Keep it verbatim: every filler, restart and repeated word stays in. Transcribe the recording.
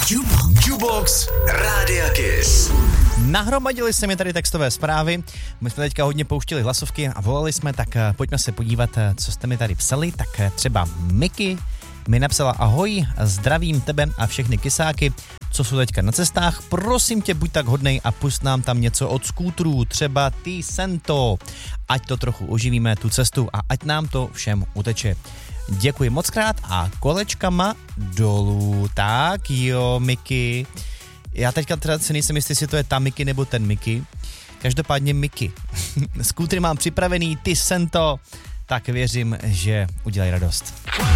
Jukebox Rádia Kiss. Nahromadili se mi tady textové zprávy, my jsme teďka hodně pouštili hlasovky a volali jsme, tak pojďme se podívat, co jste mi tady psali. Tak třeba Miky mi napsala: ahoj, zdravím tebe a všechny kysáky, co jsou teďka na cestách, prosím tě, buď tak hodnej a pust nám tam něco od skútrů, třeba ty Sento, ať to trochu oživíme tu cestu a ať nám to všem uteče. Děkuji moc krát a kolečkama dolů. Tak jo, Miky. Já teďka teda si nejsem jistý, jestli to je ta Miky nebo ten Miky. Každopádně Miky. Skútry mám připravený, ty Sento, tak věřím, že udělají radost.